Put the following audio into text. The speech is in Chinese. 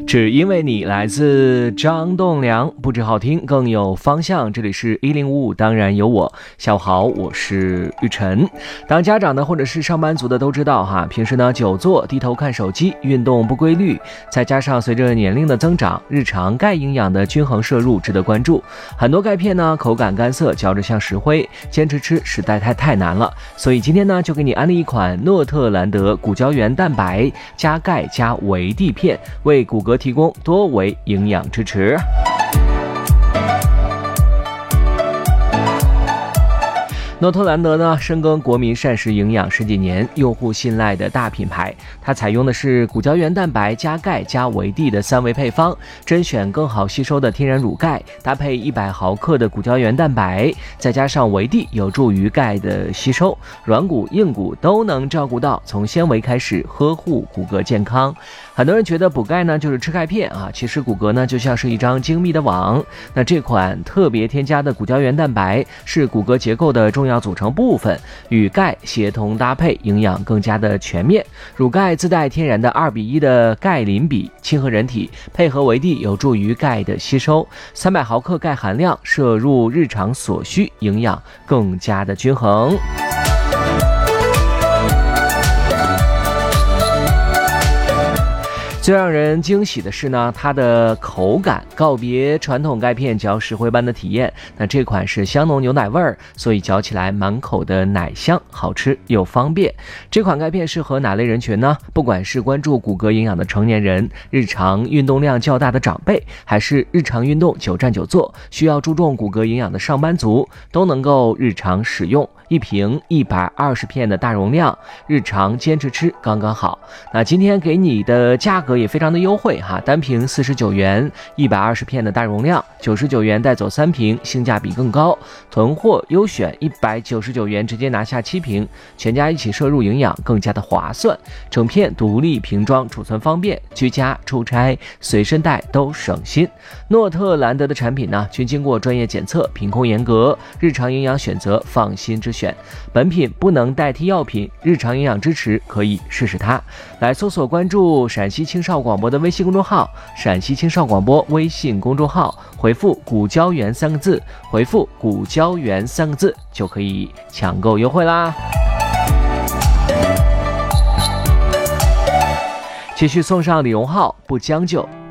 只因为你，来自张栋梁，不止好听更有方向。这里是1055，当然有我。下午好，我是玉晨。当家长的或者是上班族的都知道哈，平时呢久坐低头看手机，运动不规律，再加上随着年龄的增长，日常钙营养的均衡摄入值得关注。很多钙片呢口感干涩，嚼着像石灰，坚持吃实在太难了。所以今天呢就给你安利一款诺特兰德骨胶原蛋白加钙加维 D 片，为骨骼提供多维营养支持。诺特兰德呢，深耕国民膳食营养十几年，用户信赖的大品牌。它采用的是骨胶原蛋白加钙加维 D 的3维配方，甄选更好吸收的天然乳钙，搭配100毫克的骨胶原蛋白，再加上维 D， 有助于钙的吸收，软骨硬骨都能照顾到，从纤维开始呵护骨骼健康。很多人觉得补钙呢就是吃钙片啊，其实骨骼呢就像是一张精密的网。那这款特别添加的骨胶原蛋白是骨骼结构的重要组成部分，与钙协同搭配，营养更加的全面。乳钙自带天然的2:1的钙磷比，亲和人体，配合维 D 有助于钙的吸收。300毫克钙含量，摄入日常所需，营养更加的均衡。最让人惊喜的是呢，它的口感，告别传统钙片嚼石灰般的体验。那这款是香浓牛奶味儿，所以嚼起来满口的奶香，好吃又方便。这款钙片适合哪类人群呢？不管是关注骨骼营养的成年人，日常运动量较大的长辈，还是日常运动久站久坐需要注重骨骼营养的上班族，都能够日常使用。一瓶120片的大容量，日常坚持吃刚刚好。那今天给你的价格也非常的优惠哈，单瓶49元，120片的大容量，99元带走3瓶，性价比更高。囤货优选199元直接拿下7瓶，全家一起摄入营养更加的划算。整片独立瓶装，储存方便，居家出差随身带都省心。诺特兰德的产品呢均经过专业检测，品控严格，日常营养选择放心之选。本品不能代替药品，日常营养支持可以试试它。来搜索关注陕西青少广播的微信公众号，陕西青少广播微信公众号，回复骨胶原3个字，回复骨胶原3个字就可以抢购优惠啦。继续送上李荣浩，不将就。